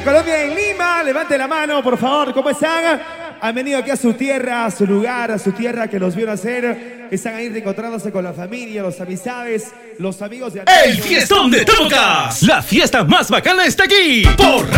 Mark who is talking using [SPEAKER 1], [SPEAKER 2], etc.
[SPEAKER 1] Colombia en Lima, levante la mano, por favor, ¿cómo están? Han venido aquí a su tierra, a su lugar, a su tierra que los vio nacer. Están ahí reencontrándose con la familia, los amistades, los amigos de...
[SPEAKER 2] ¡El fiestón de Tocas! La fiesta más bacana está aquí por